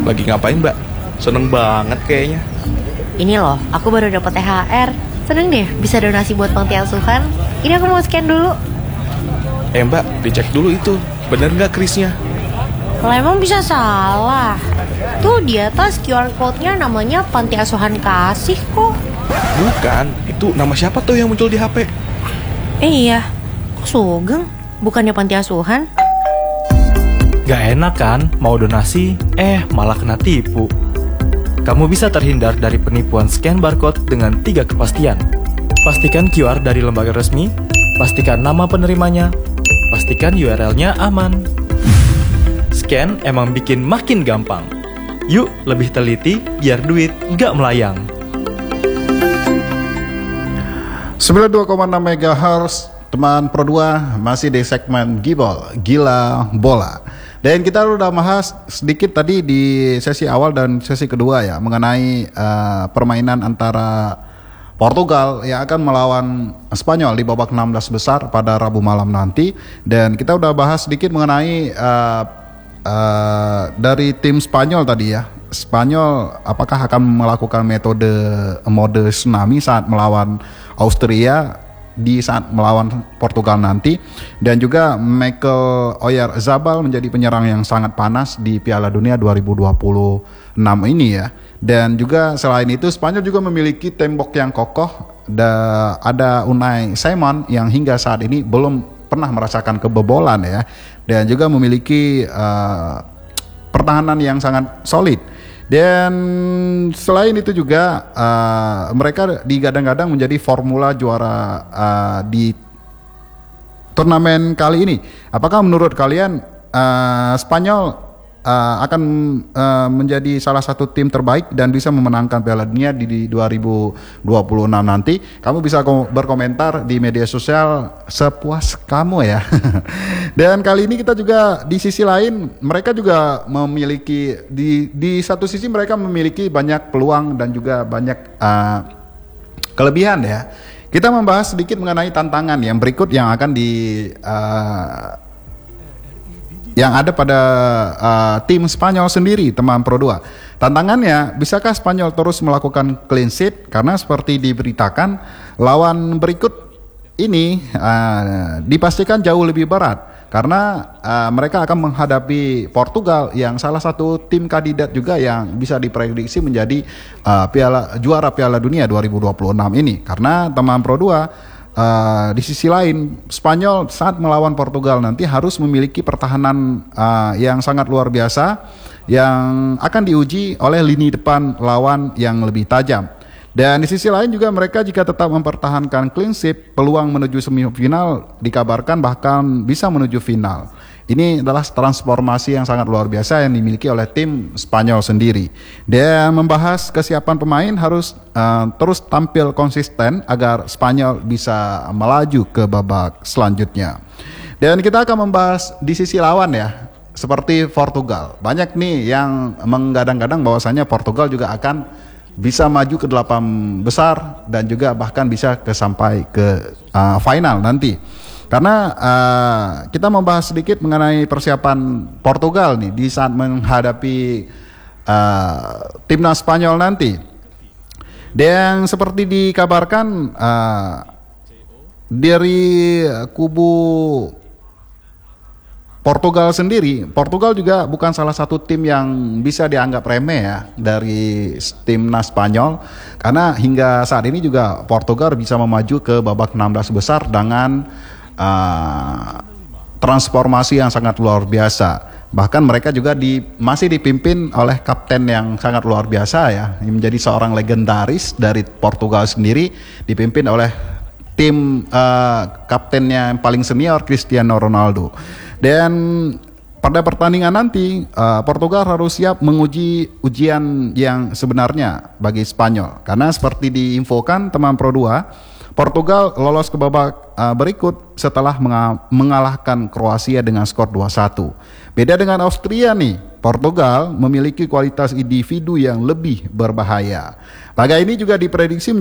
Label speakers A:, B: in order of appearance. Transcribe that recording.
A: Lagi ngapain, Mbak? Seneng banget kayaknya.
B: Ini loh, aku baru dapat THR. Seneng deh bisa donasi buat panti asuhan. Ini aku mau scan dulu.
A: Mbak, dicek dulu itu. Bener nggak krisnya?
B: Kalau emang bisa salah. Tuh di atas QR code-nya namanya Panti Asuhan Kasih kok.
A: Bukan, itu nama siapa tuh yang muncul di HP?
B: Iya, kok Sugeng? Bukannya panti asuhan?
C: Gak enak kan, mau donasi, malah kena tipu. Kamu bisa terhindar dari penipuan scan barcode dengan 3 kepastian. Pastikan QR dari lembaga resmi, pastikan nama penerimanya, pastikan URL-nya aman. Scan emang bikin makin gampang. Yuk lebih teliti biar duit gak melayang.
D: 92,6 MHz, teman Pro 2 masih di segmen Gila Bola. Dan kita udah bahas sedikit tadi di sesi awal dan sesi kedua ya mengenai permainan antara Portugal yang akan melawan Spanyol di babak 16 besar pada Rabu malam nanti. Dan kita udah bahas sedikit mengenai dari tim Spanyol tadi ya. Spanyol apakah akan melakukan mode tsunami saat melawan Austria di saat melawan Portugal nanti, dan juga Michael Oyarzabal menjadi penyerang yang sangat panas di Piala Dunia 2026 ini ya. Dan juga selain itu Spanyol juga memiliki tembok yang kokoh. Ada Unai Simon yang hingga saat ini belum pernah merasakan kebobolan ya, dan juga memiliki pertahanan yang sangat solid. Dan selain itu juga mereka digadang-gadang menjadi formula juara di turnamen kali ini. Apakah menurut kalian Spanyol akan menjadi salah satu tim terbaik dan bisa memenangkan Piala Dunia di 2026 nanti? Kamu bisa berkomentar di media sosial sepuas kamu ya. Dan kali ini kita juga di sisi lain mereka juga memiliki di satu sisi mereka memiliki banyak peluang dan juga banyak kelebihan ya. Kita membahas sedikit mengenai tantangan yang berikut yang akan yang ada pada tim Spanyol sendiri, teman Pro 2. Tantangannya, bisakah Spanyol terus melakukan clean sheet? Karena seperti diberitakan, lawan berikut ini dipastikan jauh lebih berat. Karena mereka akan menghadapi Portugal yang salah satu tim kandidat juga yang bisa diprediksi menjadi juara Piala Dunia 2026 ini. Karena teman Pro 2, di sisi lain, Spanyol saat melawan Portugal nanti harus memiliki pertahanan yang sangat luar biasa yang akan diuji oleh lini depan lawan yang lebih tajam. Dan di sisi lain juga mereka jika tetap mempertahankan clean sheet, peluang menuju semifinal dikabarkan bahkan bisa menuju final. Ini adalah transformasi yang sangat luar biasa yang dimiliki oleh tim Spanyol sendiri. Dan membahas kesiapan pemain harus terus tampil konsisten agar Spanyol bisa melaju ke babak selanjutnya. Dan kita akan membahas di sisi lawan ya, seperti Portugal. Banyak nih yang menggadang-gadang bahwasanya Portugal juga akan bisa maju ke 8 besar dan juga bahkan bisa sampai ke final nanti. Karena kita membahas sedikit mengenai persiapan Portugal nih di saat menghadapi timnas Spanyol nanti. Dan seperti dikabarkan dari kubu Portugal sendiri, Portugal juga bukan salah satu tim yang bisa dianggap remeh ya dari timnas Spanyol. Karena hingga saat ini juga Portugal bisa memaju ke babak 16 besar dengan transformasi yang sangat luar biasa. Bahkan mereka juga masih dipimpin oleh kapten yang sangat luar biasa ya, yang menjadi seorang legendaris dari Portugal sendiri, dipimpin oleh tim kaptennya yang paling senior, Cristiano Ronaldo. Dan pada pertandingan nanti Portugal harus siap menguji ujian yang sebenarnya bagi Spanyol. Karena seperti diinfokan teman Pro 2, Portugal lolos ke babak berikut setelah mengalahkan Kroasia dengan skor 2-1. Beda dengan Austria nih, Portugal memiliki kualitas individu yang lebih berbahaya. Laga ini juga diprediksi